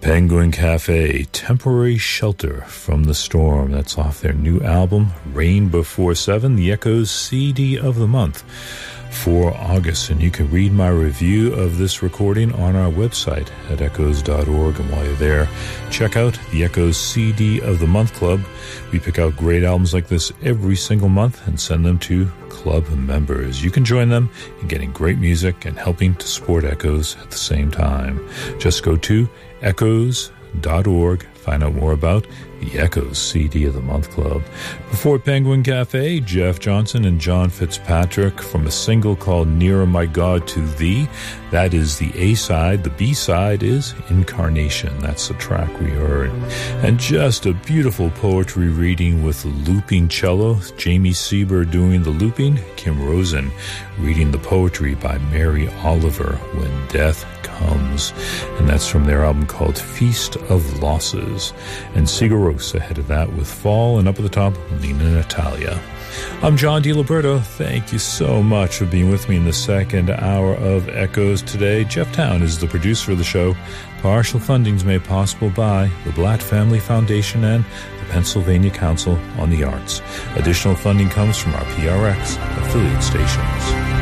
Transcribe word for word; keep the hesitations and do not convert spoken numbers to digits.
Penguin Cafe, Temporary Shelter from the Storm. That's off their new album, Rain Before Seven, the Echoes C D of the month for August. And you can read my review of this recording on our website at echoes dot org. And while you're there, check out the Echoes C D of the Month Club. We pick out great albums like this every single month and send them to club members. You can join them in getting great music and helping to support Echoes at the same time. Just go to echoes dot org. Find out more about the Echoes C D of the Month Club. Before Penguin Cafe, Jeff Johnson and John Fitzpatrick from a single called Nearer My God to Thee. That is the A-side. The B-side is Incarnation. That's the track we heard. And just a beautiful poetry reading with looping cello. Jamie Sieber doing the looping. Kim Rosen reading the poetry by Mary Oliver, When Death Comes. And that's from their album called Feast of Losses. And Sigur Rós ahead of that with Fall, and up at the top, Lena Natalia. I'm John DiLiberto. Thank you so much for being with me in the second hour of Echoes today. Jeff Town is the producer of the show. Partial funding is made possible by the Blatt Family Foundation and the Pennsylvania Council on the Arts. Additional funding comes from our P R X affiliate stations.